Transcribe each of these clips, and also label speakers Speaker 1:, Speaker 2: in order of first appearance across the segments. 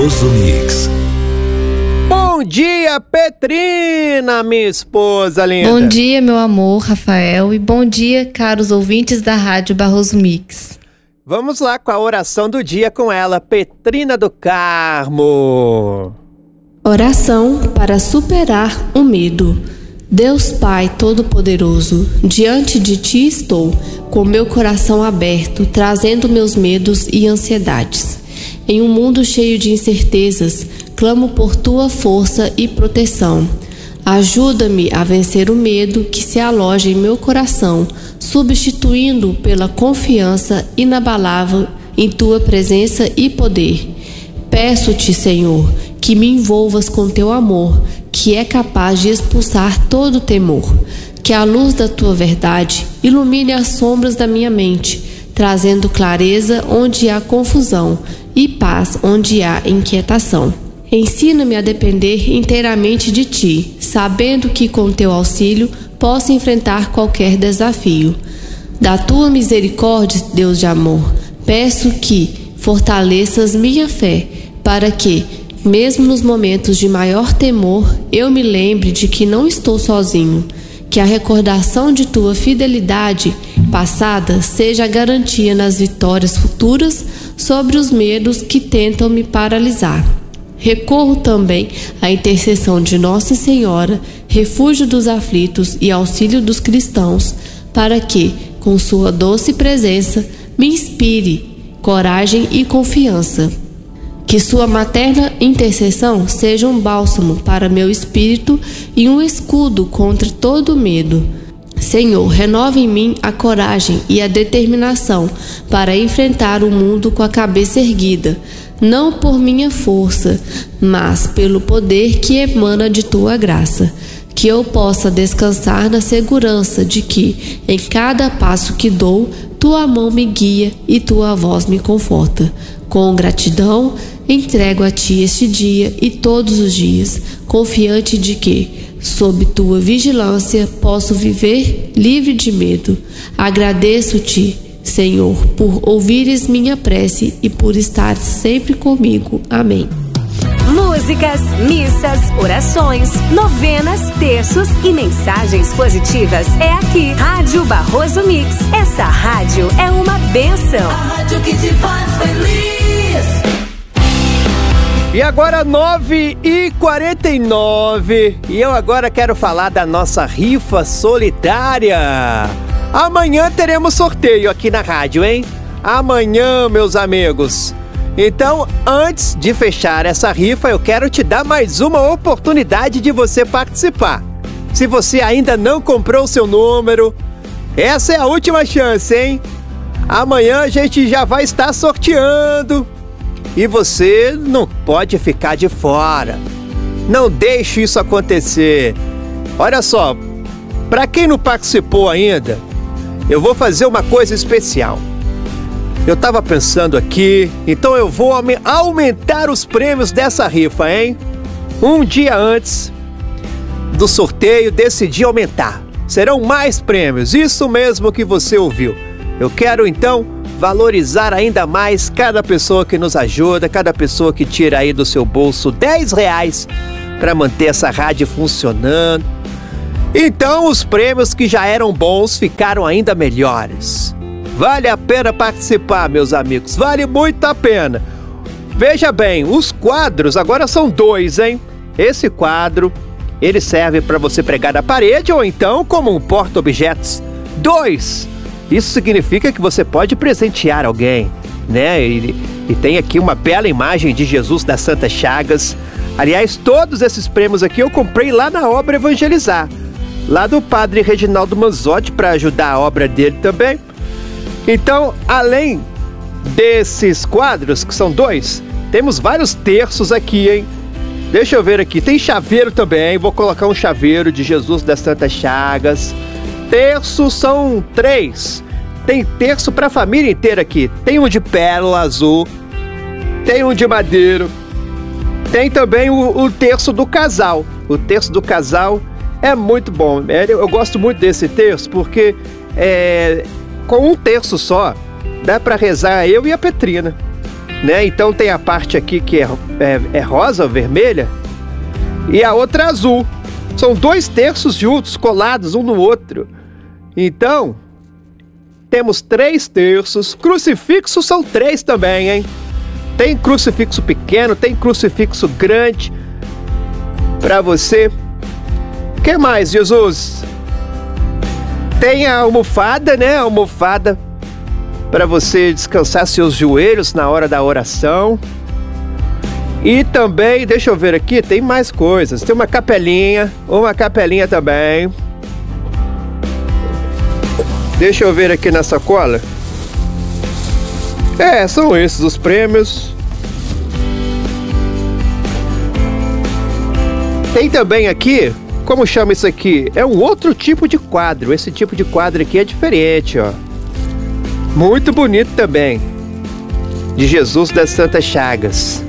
Speaker 1: Barroso Mix.
Speaker 2: Bom dia, Petrina, minha esposa linda.
Speaker 3: Bom dia, meu amor, Rafael, e bom dia, caros ouvintes da Rádio Barroso Mix.
Speaker 2: Vamos lá com a oração do dia com ela, Petrina do Carmo.
Speaker 4: Oração para superar o medo. Deus Pai Todo-Poderoso, diante de Ti estou, com meu coração aberto, trazendo meus medos e ansiedades. Em um mundo cheio de incertezas, clamo por Tua força e proteção. Ajuda-me a vencer o medo que se aloja em meu coração, substituindo pela confiança inabalável em Tua presença e poder. Peço-te, Senhor, que me envolvas com Teu amor, que é capaz de expulsar todo temor. Que a luz da Tua verdade ilumine as sombras da minha mente, trazendo clareza onde há confusão e paz onde há inquietação. Ensina-me a depender inteiramente de Ti, sabendo que com Teu auxílio posso enfrentar qualquer desafio. Da Tua misericórdia, Deus de amor, peço que fortaleças minha fé, para que, mesmo nos momentos de maior temor, eu me lembre de que não estou sozinho. Que a recordação de Tua fidelidade passada seja a garantia nas vitórias futuras sobre os medos que tentam me paralisar. Recorro também à intercessão de Nossa Senhora, refúgio dos aflitos e auxílio dos cristãos, para que, com sua doce presença, me inspire coragem e confiança. Que sua materna intercessão seja um bálsamo para meu espírito e um escudo contra todo medo. Senhor, renova em mim a coragem e a determinação para enfrentar o mundo com a cabeça erguida, não por minha força, mas pelo poder que emana de Tua graça. Que eu possa descansar na segurança de que, em cada passo que dou, Tua mão me guia e Tua voz me conforta. Com gratidão, entrego a Ti este dia e todos os dias, confiante de que, sob Tua vigilância, posso viver livre de medo. Agradeço-Te, Senhor, por ouvires minha prece e por estar sempre comigo. Amém.
Speaker 5: Músicas, missas, orações, novenas, terços e mensagens positivas é aqui. Rádio Barroso Mix. Essa rádio é uma bênção.
Speaker 6: A rádio que te faz feliz.
Speaker 2: E agora 9h49 e eu agora quero falar da nossa rifa solidária. Amanhã teremos sorteio aqui na rádio, hein? Amanhã, meus amigos. Então, antes de fechar essa rifa, eu quero te dar mais uma oportunidade de você participar. Se você ainda não comprou o seu número, essa é a última chance, hein? Amanhã a gente já vai estar sorteando. E você não pode ficar de fora. Não deixe isso acontecer. Olha só, para quem não participou ainda, eu vou fazer uma coisa especial. Eu tava pensando aqui, então eu vou aumentar os prêmios dessa rifa, hein? Um dia antes do sorteio, decidi aumentar. Serão mais prêmios, isso mesmo que você ouviu. Eu quero então valorizar ainda mais cada pessoa que nos ajuda, cada pessoa que tira aí do seu bolso R$10 para manter essa rádio funcionando. Então os prêmios que já eram bons ficaram ainda melhores. Vale a pena participar, meus amigos, vale muito a pena. Veja bem, os quadros agora são 2, hein? Esse quadro, ele serve para você pregar na parede ou então como um porta-objetos. 2. Isso significa que você pode presentear alguém, né? E tem aqui uma bela imagem de Jesus das Santas Chagas. Aliás, todos esses prêmios aqui eu comprei lá na obra Evangelizar, lá do padre Reginaldo Manzotti, para ajudar a obra dele também. Então, além desses quadros, que são 2, temos vários terços aqui, hein? Deixa eu ver aqui, tem chaveiro também, vou colocar um chaveiro de Jesus das Santas Chagas. Terços são 3, tem terço para a família inteira aqui. Tem um de pérola azul, tem um de madeiro, tem também o terço do casal. O terço do casal é muito bom, eu gosto muito desse terço porque com um terço só, dá para rezar eu e a Petrina. né? Então tem a parte aqui que é rosa, vermelha, e a outra azul. São 2 terços juntos, colados um no outro. Então, temos 3 terços. Crucifixos são 3 também, hein? Tem crucifixo pequeno, tem crucifixo grande para você. O que mais, Jesus? Tem a almofada, né? A almofada para você descansar seus joelhos na hora da oração. E também, deixa eu ver aqui, tem mais coisas. Tem uma capelinha também. Deixa eu ver aqui na sacola. São esses os prêmios. Tem também aqui, como chama isso aqui? É um outro tipo de quadro. Esse tipo de quadro aqui é diferente, ó. Muito bonito também. De Jesus das Santas Chagas.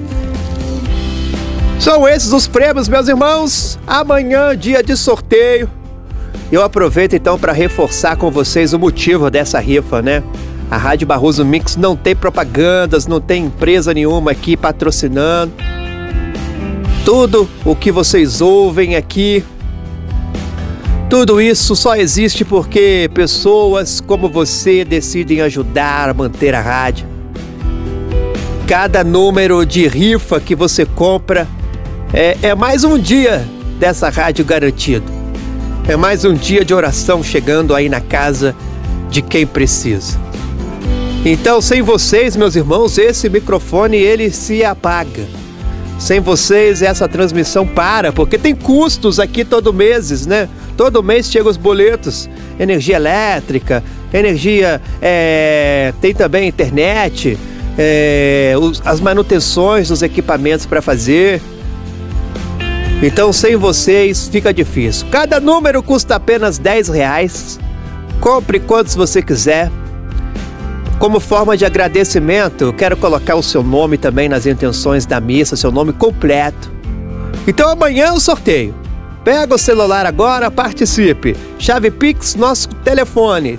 Speaker 2: São esses os prêmios, meus irmãos. Amanhã, dia de sorteio. Eu aproveito então para reforçar com vocês o motivo dessa rifa, né? A Rádio Barroso Mix não tem propagandas, não tem empresa nenhuma aqui patrocinando. Tudo o que vocês ouvem aqui, tudo isso só existe porque pessoas como você decidem ajudar a manter a rádio. Cada número de rifa que você compra é mais um dia dessa rádio garantido. É mais um dia de oração chegando aí na casa de quem precisa. Então, sem vocês, meus irmãos, esse microfone ele se apaga. Sem vocês, essa transmissão para, porque tem custos aqui todo mês, né? Todo mês chegam os boletos, energia elétrica, energia, tem também internet, as manutenções dos equipamentos para fazer. Então, sem vocês, fica difícil. Cada número custa apenas R$10. Compre quantos você quiser. Como forma de agradecimento, eu quero colocar o seu nome também nas intenções da missa, seu nome completo. Então amanhã é o sorteio. Pega o celular agora, participe. Chave Pix, nosso telefone,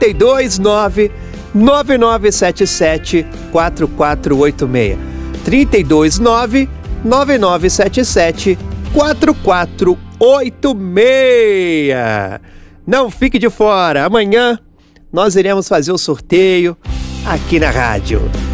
Speaker 2: 329-9977-4486. 329-9977-4486. Não fique de fora, amanhã nós iremos fazer o sorteio aqui na rádio.